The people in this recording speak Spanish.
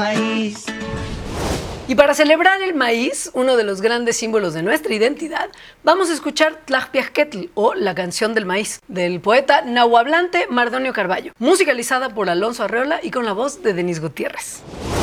Maíz. Y para celebrar el maíz, uno de los grandes símbolos de nuestra identidad, vamos a escuchar Tlajpiasquetl, o La canción del maíz, del poeta nahuablante Mardonio Carballo, musicalizada por Alonso Arreola y con la voz de Denis Gutiérrez.